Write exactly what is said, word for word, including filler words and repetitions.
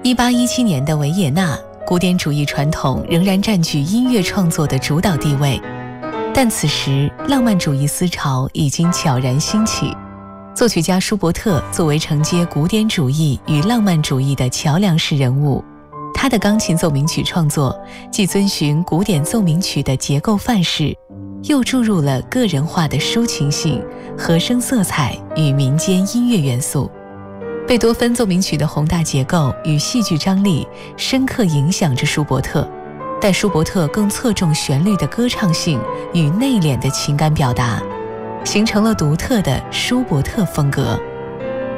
一八一七年的维也纳，古典主义传统仍然占据音乐创作的主导地位，但此时浪漫主义思潮已经悄然兴起。作曲家舒伯特作为承接古典主义与浪漫主义的桥梁式人物，他的钢琴奏鸣曲创作既遵循古典奏鸣曲的结构范式，又注入了个人化的抒情性、和声色彩与民间音乐元素。贝多芬奏鸣曲的宏大结构与戏剧张力深刻影响着舒伯特，但舒伯特更侧重旋律的歌唱性与内敛的情感表达，形成了独特的舒伯特风格。